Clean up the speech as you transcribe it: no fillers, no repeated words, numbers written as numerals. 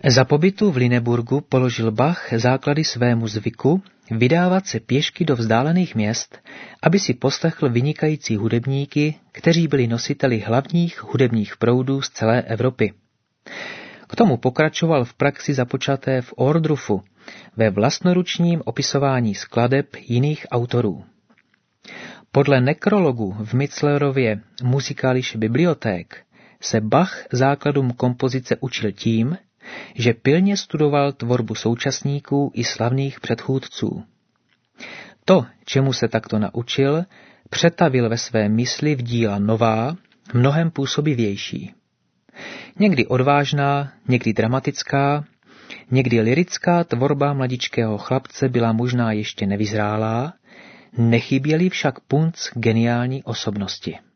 Za pobytu v Lüneburgu položil Bach základy svému zvyku vydávat se pěšky do vzdálených měst, aby si poslechl vynikající hudebníky, kteří byli nositeli hlavních hudebních proudů z celé Evropy. K tomu pokračoval v praxi započaté v Ohrdrufu, ve vlastnoručním opisování skladeb jiných autorů. Podle nekrologu v Mitzlerově Musikalische Bibliothek se Bach základům kompozice učil tím, že pilně studoval tvorbu současníků i slavných předchůdců. To, čemu se takto naučil, přetavil ve své mysli v díla nová, mnohem působivější. Někdy odvážná, někdy dramatická, někdy lyrická tvorba mladičkého chlapce byla možná ještě nevyzrálá, nechyběly však punc geniální osobnosti.